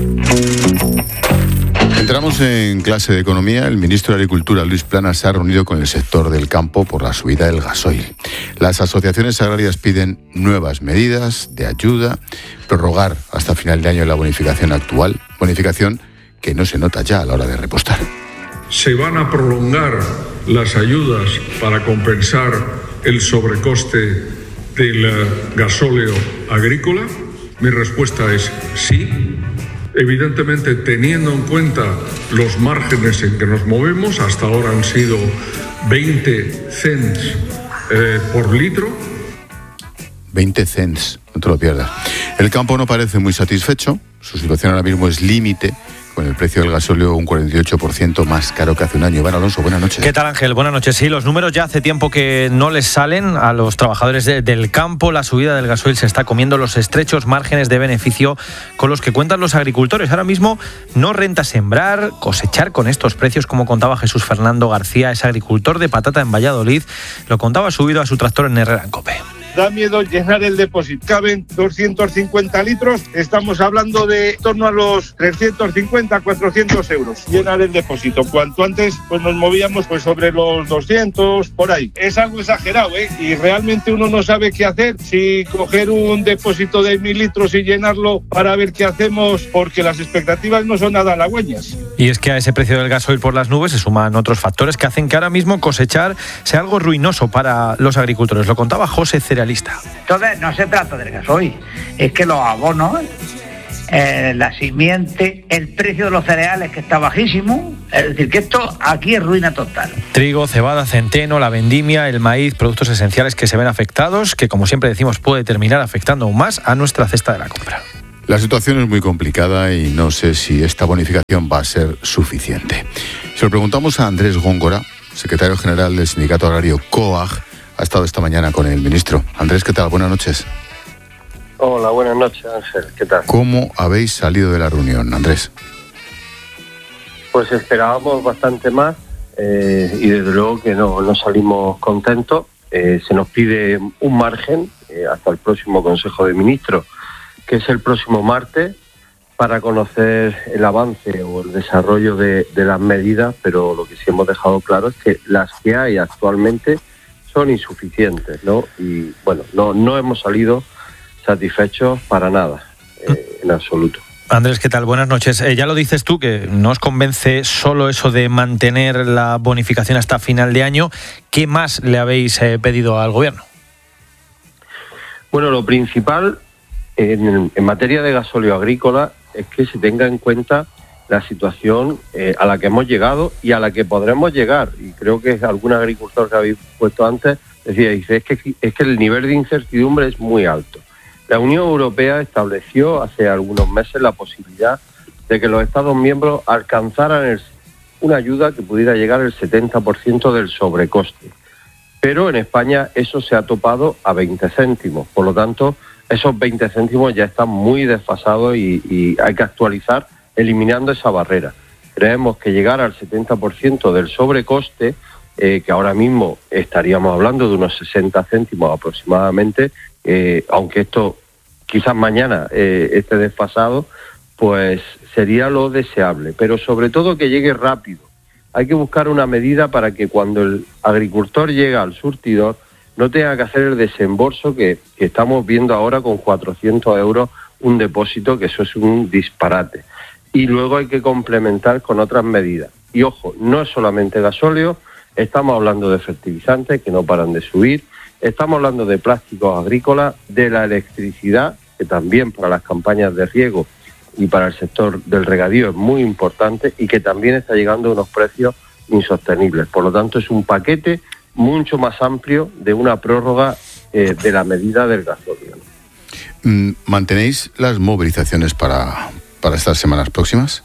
A: Entramos en clase de economía. El ministro de Agricultura, Luis Planas, se ha reunido con el sector del campo por la subida del gasoil. Las asociaciones agrarias piden nuevas medidas de ayuda, prorrogar hasta final de año la bonificación actual, bonificación que no se nota ya a la hora de repostar.
V: ¿Se van a prolongar las ayudas para compensar el sobrecoste del gasóleo agrícola? Mi respuesta es sí. Evidentemente, teniendo en cuenta los márgenes en que nos movemos, hasta ahora han sido 20 cents por litro. 20 cents, no te lo pierdas. El campo no parece muy satisfecho. Su situación ahora mismo es límite, con el precio del gasóleo un 48% más caro que hace un año. Iván Alonso, buenas noches.
W: ¿Qué tal, Ángel? Buenas noches. Sí, los números ya hace tiempo que no les salen a los trabajadores del campo. La subida del gasoil se está comiendo los estrechos márgenes de beneficio con los que cuentan los agricultores. Ahora mismo no renta sembrar, cosechar con estos precios, como contaba Jesús Fernando García, es agricultor de patata en Valladolid. Lo contaba subido a su tractor en Herrera en COPE.
B: da miedo llenar el depósito. Caben 250 litros, estamos hablando de en torno a los 350, 400 euros. Llenar el depósito. Cuanto antes pues nos movíamos pues sobre los 200, por ahí. Es algo exagerado, y realmente uno no sabe qué hacer, si coger un depósito de 1000 litros y llenarlo para ver qué hacemos, porque las expectativas no son nada halagüeñas.
W: Y es que a ese precio del gasoil por las nubes se suman otros factores que hacen que ahora mismo cosechar sea algo ruinoso para los agricultores. Lo contaba José, cerealista.
C: Entonces no se trata del gasoil, es que los abonos, la simiente, el precio de los cereales que está bajísimo, es decir, que esto aquí es ruina total.
W: Trigo, cebada, centeno, la vendimia, el maíz, productos esenciales que se ven afectados, que como siempre decimos puede terminar afectando aún más a nuestra cesta de la compra.
A: La situación es muy complicada y no sé si esta bonificación va a ser suficiente. Se lo preguntamos a Andrés Góngora, secretario general del Sindicato Agrario COAG, ha estado esta mañana con el ministro. Andrés, ¿qué tal? Buenas noches.
D: Hola, buenas noches, Ángel. ¿Qué tal?
A: ¿Cómo habéis salido de la reunión, Andrés?
D: Pues esperábamos bastante más y desde luego que no salimos contentos. Se nos pide un margen hasta el próximo Consejo de Ministros, que es el próximo martes, para conocer el avance o el desarrollo de las medidas, pero lo que sí hemos dejado claro es que las que hay actualmente son insuficientes, ¿no? Y bueno, no hemos salido satisfechos para nada, en absoluto.
W: Andrés, ¿qué tal? Buenas noches. Ya lo dices tú, que no os convence solo eso de mantener la bonificación hasta final de año. ¿Qué más le habéis pedido al Gobierno?
D: Bueno, lo principal en materia de gasóleo agrícola es que se tenga en cuenta la situación a la que hemos llegado y a la que podremos llegar. Y creo que algún agricultor que habéis puesto antes dice, es que el nivel de incertidumbre es muy alto. La Unión Europea estableció hace algunos meses la posibilidad de que los Estados miembros alcanzaran una ayuda que pudiera llegar al 70% del sobrecoste. Pero en España eso se ha topado a 20 céntimos. Por lo tanto, esos 20 céntimos ya están muy desfasados y hay que actualizar eliminando esa barrera. Creemos que llegar al 70% del sobrecoste, que ahora mismo estaríamos hablando de unos 60 céntimos aproximadamente, aunque esto quizás mañana esté desfasado, pues sería lo deseable, pero sobre todo que llegue rápido. Hay que buscar una medida para que cuando el agricultor llega al surtidor no tenga que hacer el desembolso que estamos viendo ahora con 400 euros un depósito, que eso es un disparate. Y luego hay que complementar con otras medidas. Y ojo, no es solamente gasóleo, estamos hablando de fertilizantes que no paran de subir, estamos hablando de plásticos agrícolas, de la electricidad, que también para las campañas de riego y para el sector del regadío es muy importante y que también está llegando a unos precios insostenibles. Por lo tanto, es un paquete mucho más amplio de una prórroga de la medida del gasóleo.
A: ¿Mantenéis las movilizaciones para estas semanas próximas?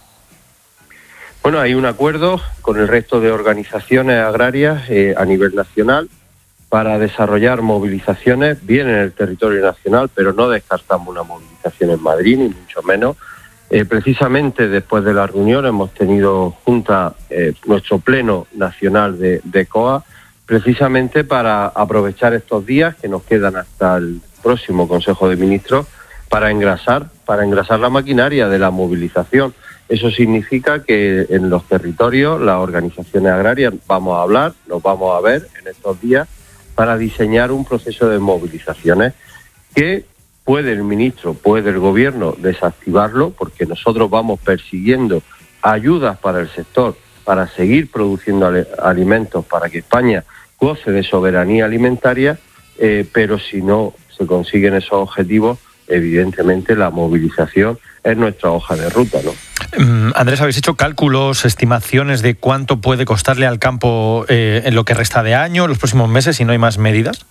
D: Bueno, hay un acuerdo con el resto de organizaciones agrarias a nivel nacional para desarrollar movilizaciones bien en el territorio nacional, pero no descartamos una movilización en Madrid, ni mucho menos. Precisamente después de la reunión hemos tenido junta nuestro pleno nacional de COA, precisamente para aprovechar estos días que nos quedan hasta el próximo Consejo de Ministros para engrasar la maquinaria de la movilización. Eso significa que en los territorios las organizaciones agrarias vamos a hablar, nos vamos a ver en estos días para diseñar un proceso de movilizaciones que puede el ministro, puede el Gobierno desactivarlo, porque nosotros vamos persiguiendo ayudas para el sector para seguir produciendo alimentos para que España goce de soberanía alimentaria, pero si no se consiguen esos objetivos, evidentemente la movilización es nuestra hoja de ruta, ¿no?
W: Andrés, ¿habéis hecho cálculos, estimaciones de cuánto puede costarle al campo en lo que resta de año, en los próximos meses, si no hay más medidas?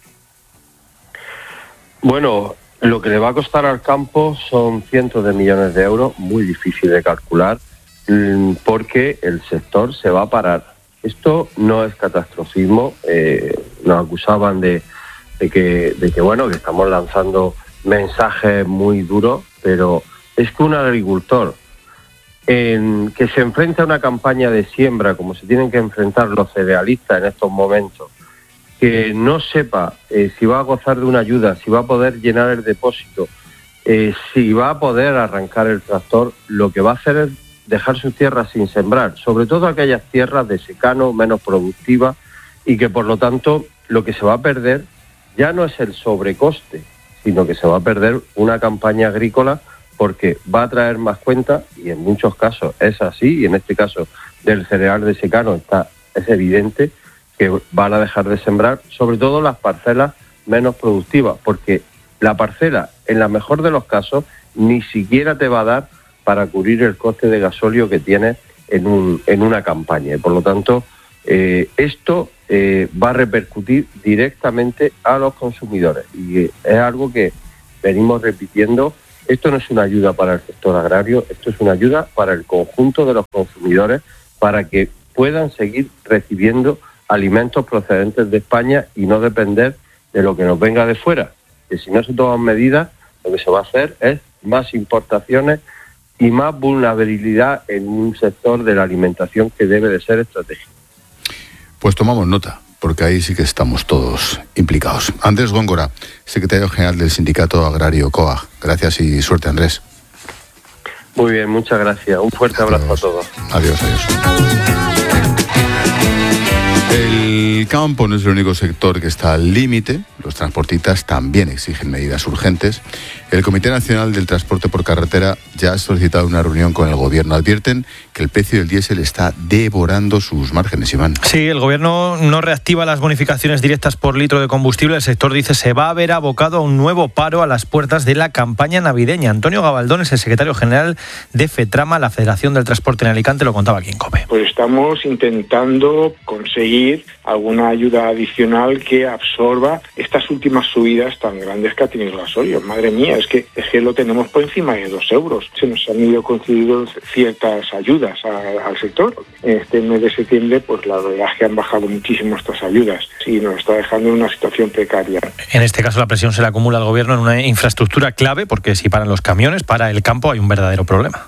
D: Bueno, lo que le va a costar al campo son cientos de millones de euros, muy difícil de calcular, porque el sector se va a parar. Esto no es catastrofismo, nos acusaban de que estamos lanzando mensajes muy duros, pero es que un agricultor que se enfrenta a una campaña de siembra como se tienen que enfrentar los cerealistas en estos momentos, que no sepa si va a gozar de una ayuda, si va a poder llenar el depósito, si va a poder arrancar el tractor, lo que va a hacer es dejar sus tierras sin sembrar, sobre todo aquellas tierras de secano, menos productivas, y que por lo tanto lo que se va a perder ya no es el sobrecoste, sino que se va a perder una campaña agrícola, porque va a traer más cuenta, y en muchos casos es así, y en este caso del cereal de secano es evidente que van a dejar de sembrar, sobre todo las parcelas menos productivas, porque la parcela, en la mejor de los casos, ni siquiera te va a dar para cubrir el coste de gasóleo que tienes en una campaña. Y por lo tanto, esto va a repercutir directamente a los consumidores. Y es algo que venimos repitiendo. Esto no es una ayuda para el sector agrario, esto es una ayuda para el conjunto de los consumidores, para que puedan seguir recibiendo alimentos procedentes de España y no depender de lo que nos venga de fuera. Que si no se toman medidas, lo que se va a hacer es más importaciones y más vulnerabilidad en un sector de la alimentación que debe de ser estratégico.
A: Pues tomamos nota, porque ahí sí que estamos todos implicados. Andrés Góngora, secretario general del Sindicato Agrario COAG. Gracias y suerte, Andrés.
D: Muy bien, muchas gracias. Un fuerte abrazo a todos.
A: Adiós. El campo no es el único sector que está al límite. Los transportistas también exigen medidas urgentes. El Comité Nacional del Transporte por Carretera ya ha solicitado una reunión con el Gobierno. Advierten que el precio del diésel está devorando sus márgenes, Iván.
W: Sí, el Gobierno no reactiva las bonificaciones directas por litro de combustible. El sector dice se va a ver abocado a un nuevo paro a las puertas de la campaña navideña. Antonio Gabaldón es el secretario general de FETRAMA, la Federación del Transporte en Alicante, lo contaba aquí en COPE.
E: Pues estamos intentando conseguir alguna ayuda adicional que absorba estas últimas subidas tan grandes que ha tenido el gasolio. Madre mía, es que lo tenemos por encima de 2 euros. Se nos han ido concediendo ciertas ayudas al sector. En este mes de septiembre, pues la verdad es que han bajado muchísimo estas ayudas y nos está dejando en una situación precaria.
W: En este caso la presión se le acumula al Gobierno en una infraestructura clave, porque si paran los camiones, para el campo hay un verdadero problema.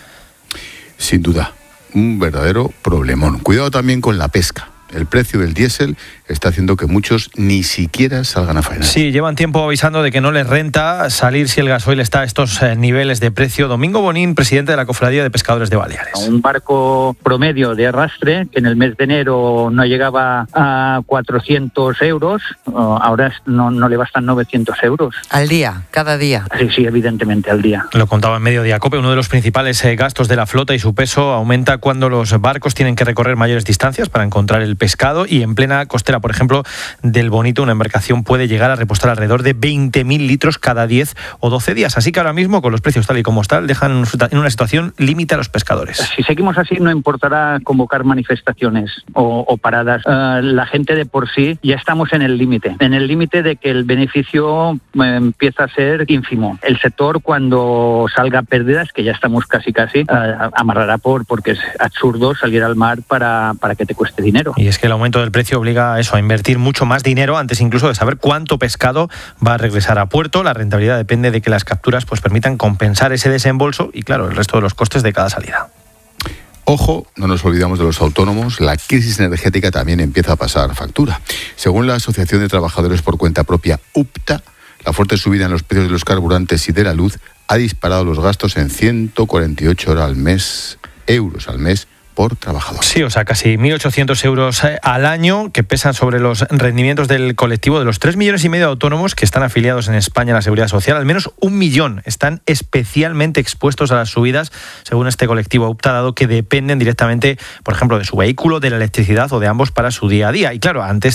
A: Sin duda, un verdadero problemón. Cuidado también con la pesca. El precio del diésel está haciendo que muchos ni siquiera salgan a faenar.
W: Sí, llevan tiempo avisando de que no les renta salir si el gasoil está a estos niveles de precio. Domingo Bonín, presidente de la Cofradía de Pescadores de Baleares.
F: Un barco promedio de arrastre, que en el mes de enero no llegaba a 400 euros, ahora no le bastan 900 euros.
G: ¿Al día? ¿Cada día?
F: Sí, evidentemente, al día.
W: Lo contaba en Mediodía COPE, uno de los principales gastos de la flota y su peso aumenta cuando los barcos tienen que recorrer mayores distancias para encontrar el pescado, y en plena costera, por ejemplo, del Bonito, una embarcación puede llegar a repostar alrededor de 20.000 litros cada 10 o 12 días. Así que ahora mismo, con los precios tal y como están, dejan en una situación límite a los pescadores.
F: Si seguimos así, no importará convocar manifestaciones o paradas. La gente de por sí ya estamos en el límite de que el beneficio empieza a ser ínfimo. El sector, cuando salga pérdidas, que ya estamos casi, amarrará porque es absurdo salir al mar para que te cueste dinero.
W: Y es que el aumento del precio obliga a invertir mucho más dinero antes incluso de saber cuánto pescado va a regresar a puerto. La rentabilidad depende de que las capturas permitan compensar ese desembolso y, claro, el resto de los costes de cada salida.
A: Ojo, no nos olvidamos de los autónomos. La crisis energética también empieza a pasar factura. Según la Asociación de Trabajadores por Cuenta Propia, UPTA, la fuerte subida en los precios de los carburantes y de la luz ha disparado los gastos en 148 euros al mes por trabajador.
W: Sí, o sea, casi 1.800 euros al año, que pesan sobre los rendimientos del colectivo. De los 3,5 millones de autónomos que están afiliados en España a la Seguridad Social, al menos 1 millón están especialmente expuestos a las subidas, según este colectivo UPTA, dado que dependen directamente, por ejemplo, de su vehículo, de la electricidad o de ambos para su día a día. Y claro, antes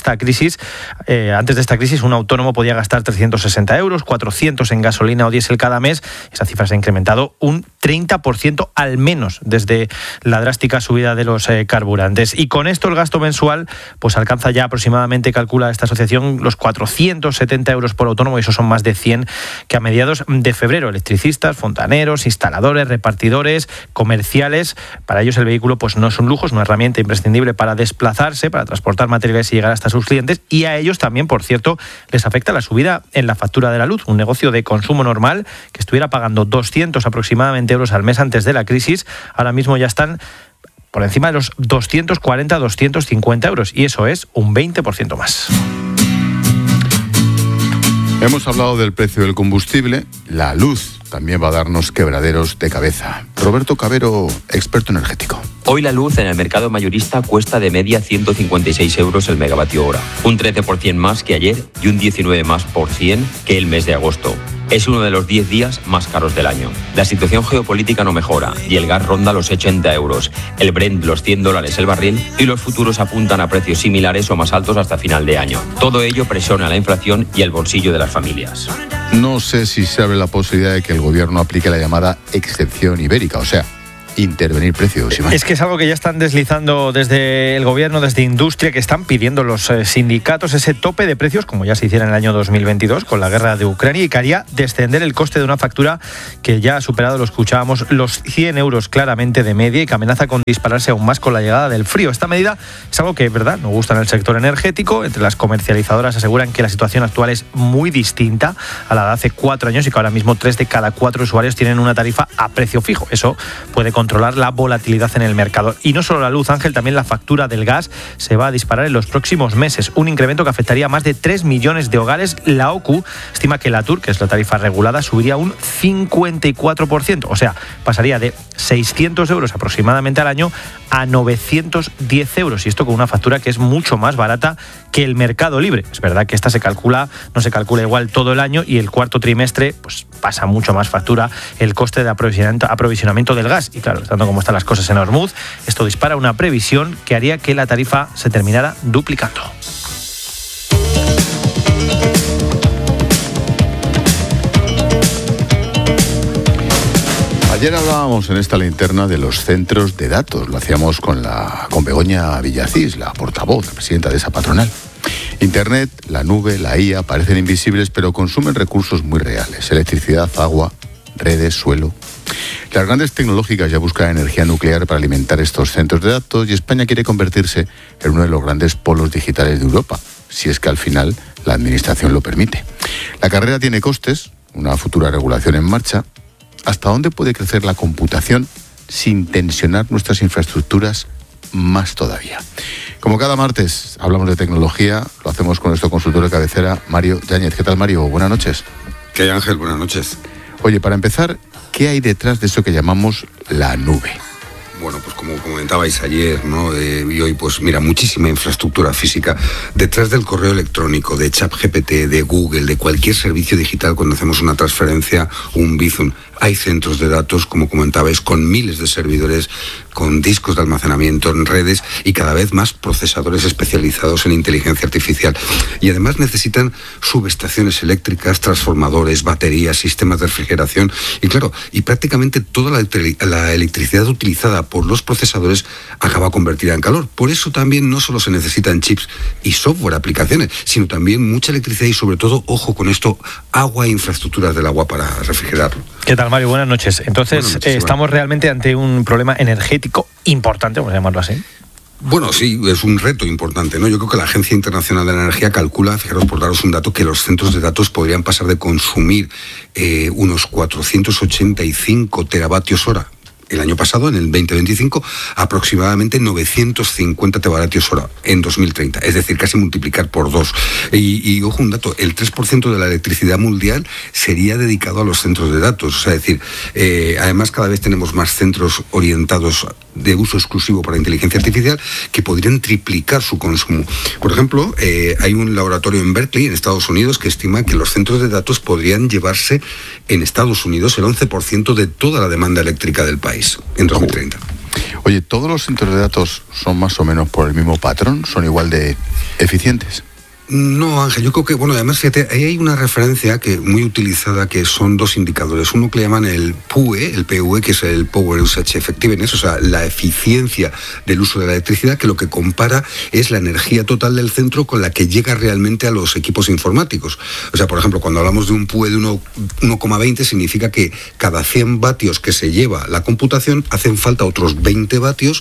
W: de esta crisis, un autónomo podía gastar 360 euros, 400 en gasolina o diésel cada mes. Esa cifra se ha incrementado un 30% al menos desde la drástica subida de los carburantes. Y con esto el gasto mensual alcanza ya aproximadamente, calcula esta asociación, los 470 euros por autónomo, y eso son más de 100 que a mediados de febrero. Electricistas, fontaneros, instaladores, repartidores, comerciales. Para ellos el vehículo no es un lujo, es una herramienta imprescindible para desplazarse, para transportar materiales y llegar hasta sus clientes, y a ellos también, por cierto, les afecta la subida en la factura de la luz. Un negocio de consumo normal que estuviera pagando 200 aproximadamente euros al mes antes de la crisis, ahora mismo ya están por encima de los 240-250 euros, y eso es un 20% más.
A: Hemos hablado del precio del combustible. La luz también va a darnos quebraderos de cabeza. Roberto Cabero, experto energético.
G: Hoy la luz en el mercado mayorista cuesta de media 156 euros el megavatio hora, un 13% más que ayer y un 19% más que el mes de agosto. Es uno de los 10 días más caros del año. La situación geopolítica no mejora y el gas ronda los 80 euros, el Brent los $100 el barril y los futuros apuntan a precios similares o más altos hasta final de año. Todo ello presiona la inflación y el bolsillo de las familias.
A: No sé si se abre la posibilidad de que el gobierno aplique la llamada excepción ibérica, o sea, intervenir precios. Iván.
W: Es que es algo que ya están deslizando desde el gobierno, desde industria, que están pidiendo los sindicatos ese tope de precios, como ya se hiciera en el año 2022 con la guerra de Ucrania, y que haría descender el coste de una factura que ya ha superado, lo escuchábamos, los 100 euros claramente de media y que amenaza con dispararse aún más con la llegada del frío. Esta medida es algo que, verdad, no gusta en el sector energético. Entre las comercializadoras aseguran que la situación actual es muy distinta a la de hace 4 años y que ahora mismo 3 de cada 4 usuarios tienen una tarifa a precio fijo. Eso puede controlar la volatilidad en el mercado. Y no solo la luz, Ángel, también la factura del gas se va a disparar en los próximos meses, un incremento que afectaría a más de 3 millones de hogares. La OCU estima que la TUR, que es la tarifa regulada, subiría un 54%, o sea, pasaría de 600 euros aproximadamente al año a 910 euros, y esto con una factura que es mucho más barata que el mercado libre. Es verdad que esta no se calcula igual todo el año, y el cuarto trimestre pues pasa mucho más factura el coste de aprovisionamiento del gas, y claro, estando como están las cosas en Hormuz, esto dispara una previsión que haría que la tarifa se terminara duplicando.
A: Ayer hablábamos en esta linterna de los centros de datos. Lo hacíamos con Begoña Villacís, la portavoz, la presidenta de esa patronal. Internet, la nube, la IA parecen invisibles, pero consumen recursos muy reales: electricidad, agua, redes, suelo. Las grandes tecnológicas ya buscan energía nuclear para alimentar estos centros de datos, y España quiere convertirse en uno de los grandes polos digitales de Europa, si es que al final la administración lo permite. La carrera tiene costes, una futura regulación en marcha. ¿Hasta dónde puede crecer la computación sin tensionar nuestras infraestructuras más todavía? Como cada martes hablamos de tecnología, lo hacemos con nuestro consultor de cabecera, Mario Yáñez. ¿Qué tal, Mario? Buenas noches.
H: ¿Qué hay, Ángel? Buenas noches.
A: Oye, para empezar, ¿qué hay detrás de eso que llamamos la nube?
H: Bueno, pues como comentabais ayer, ¿no? Y hoy, pues mira, muchísima infraestructura física detrás del correo electrónico, de ChatGPT, de Google, de cualquier servicio digital. Cuando hacemos una transferencia, un Bizum, hay centros de datos, como comentabais, con miles de servidores, con discos de almacenamiento en redes y cada vez más procesadores especializados en inteligencia artificial. Y además necesitan subestaciones eléctricas, transformadores, baterías, sistemas de refrigeración y claro, y prácticamente toda la electricidad utilizada por los procesadores acaba convertida en calor. Por eso también no solo se necesitan chips y software, aplicaciones, sino también mucha electricidad y sobre todo, ojo con esto, agua e infraestructuras del agua para refrigerarlo.
W: ¿Qué tal, Mario? Buenas noches. Entonces,
H: Buenas noches,
W: estamos realmente ante un problema energético importante, vamos a llamarlo así.
H: Bueno, sí, es un reto importante, ¿no? Yo creo que la Agencia Internacional de la Energía calcula, fijaros por daros un dato, que los centros de datos podrían pasar de consumir unos 485 teravatios hora el año pasado, en el 2025, aproximadamente 950 teravatios hora en 2030, es decir, casi multiplicar por 2. Y ojo, un dato, el 3% de la electricidad mundial sería dedicado a los centros de datos, o sea, es decir, además cada vez tenemos más centros orientados de uso exclusivo para inteligencia artificial que podrían triplicar su consumo. Por ejemplo, hay un laboratorio en Berkeley, en Estados Unidos, que estima que los centros de datos podrían llevarse en Estados Unidos el 11% de toda la demanda eléctrica del país en 2030.
A: Oye, ¿todos los centros de datos son más o menos por el mismo patrón? ¿Son igual de eficientes?
H: No, Ángel, yo creo que, bueno, además, fíjate, ahí hay una referencia que muy utilizada, que son dos indicadores. Uno que le llaman el PUE, que es el Power Usage Effectiveness, o sea, la eficiencia del uso de la electricidad, que lo que compara es la energía total del centro con la que llega realmente a los equipos informáticos. O sea, por ejemplo, cuando hablamos de un PUE de 1,20, significa que cada 100 vatios que se lleva la computación, hacen falta otros 20 vatios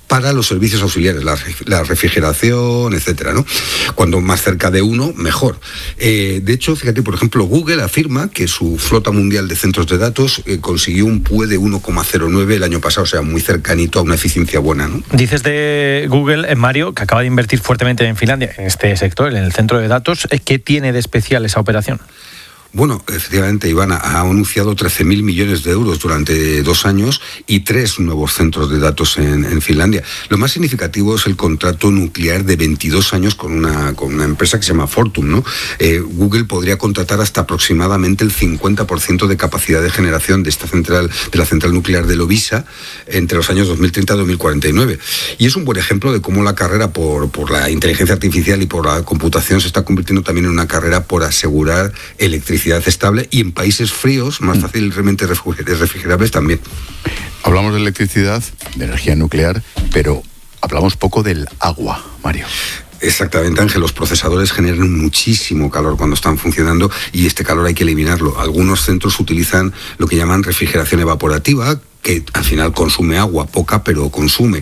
H: para los servicios auxiliares, la refrigeración, etcétera, ¿no? Cuando más cerca de uno, mejor. De hecho, fíjate, por ejemplo, Google afirma que su flota mundial de centros de datos consiguió un PUE de 1,09 el año pasado, o sea, muy cercanito a una eficiencia buena, ¿no?
W: Dices de Google, Mario, que acaba de invertir fuertemente en Finlandia, en este sector, en el centro de datos. ¿Qué tiene de especial esa operación?
H: Bueno, efectivamente, Iván ha anunciado 13.000 millones de euros durante 2 años y 3 nuevos centros de datos en Finlandia. Lo más significativo es el contrato nuclear de 22 años con una empresa que se llama Fortum, ¿no? Google podría contratar hasta aproximadamente el 50% de capacidad de generación de la central nuclear de Loviisa entre los años 2030 y 2049. Y es un buen ejemplo de cómo la carrera por la inteligencia artificial y por la computación se está convirtiendo también en una carrera por asegurar electricidad estable, y en países fríos más fácilmente refrigerables también.
A: Hablamos de electricidad, de energía nuclear, pero hablamos poco del agua, Mario.
H: Exactamente, Ángel. Los procesadores generan muchísimo calor cuando están funcionando y este calor hay que eliminarlo. Algunos centros utilizan lo que llaman refrigeración evaporativa, que al final consume agua, poca, pero consume.